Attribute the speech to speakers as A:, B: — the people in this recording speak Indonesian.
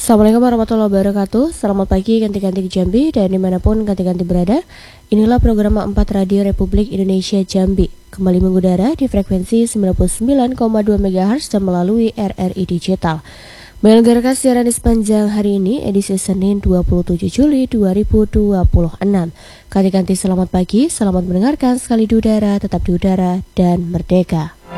A: Assalamualaikum warahmatullahi wabarakatuh. Selamat pagi ganti-ganti Jambi dan dimanapun ganti-ganti berada. Inilah program 4 Radio Republik Indonesia Jambi. Kembali mengudara di frekuensi 99,2 MHz dan melalui RRI Digital. Menyelenggarakan siaran di sepanjang hari ini edisi Senin 27 Juli 2026. Ganti-ganti selamat pagi, selamat mendengarkan sekali di udara, tetap di udara dan merdeka.